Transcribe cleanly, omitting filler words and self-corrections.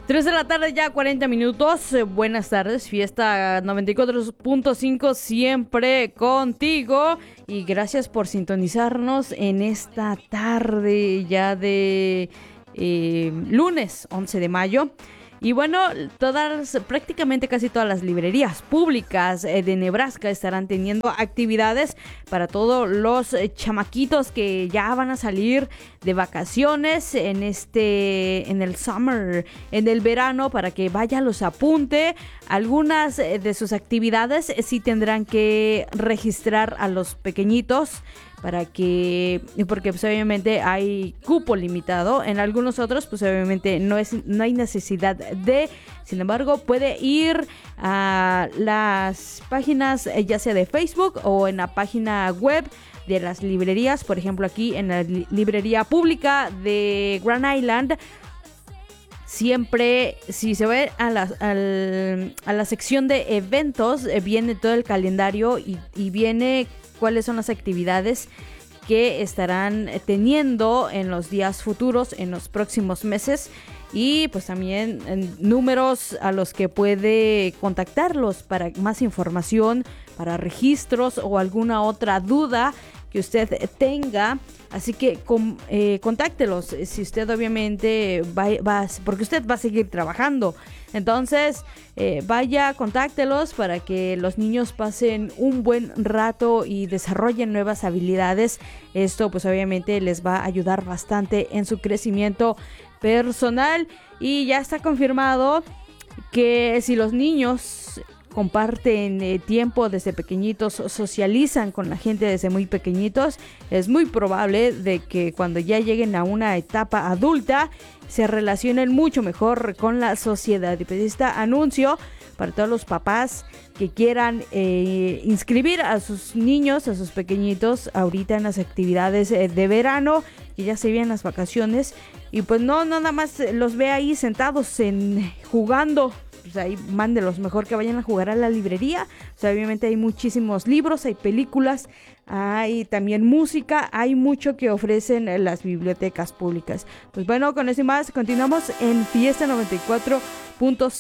3 de la tarde ya 40 minutos. Buenas tardes, Fiesta 94.5 siempre contigo. Y gracias por sintonizarnos en esta tarde ya de lunes 11 de mayo. Y bueno, prácticamente casi todas las librerías públicas de Nebraska estarán teniendo actividades para todos los chamaquitos que ya van a salir de vacaciones en el summer, en el verano, para que vaya, los apunte. Algunas de sus actividades sí tendrán que registrar a los pequeñitos porque pues obviamente hay cupo limitado. En algunos otros pues obviamente no hay necesidad de. Sin embargo, puede ir a las páginas ya sea de Facebook o en la página web de las librerías. Por ejemplo, aquí en la librería pública de Grand Island, siempre, si se ve a la sección de eventos, viene todo el calendario y viene cuáles son las actividades que estarán teniendo en los días futuros, en los próximos meses. Y pues también números a los que puede contactarlos para más información, para registros o alguna otra duda que usted tenga. Así que contáctelos si usted obviamente va, porque usted va a seguir trabajando. Entonces vaya, contáctelos para que los niños pasen un buen rato y desarrollen nuevas habilidades. Esto pues obviamente les va a ayudar bastante en su crecimiento personal. Y ya está confirmado que si los niños comparten tiempo desde pequeñitos, socializan con la gente desde muy pequeñitos, es muy probable de que cuando ya lleguen a una etapa adulta se relacionen mucho mejor con la sociedad. Y pues este anuncio para todos los papás que quieran inscribir a sus niños, a sus pequeñitos ahorita en las actividades de verano, que ya se vienen las vacaciones, y pues no nada más los ve ahí sentados jugando. Pues ahí mándelos, mejor que vayan a jugar a la librería. O sea, obviamente hay muchísimos libros, hay películas, hay también música, hay mucho que ofrecen las bibliotecas públicas. Pues bueno, con eso y más, continuamos en Fiesta 94.5.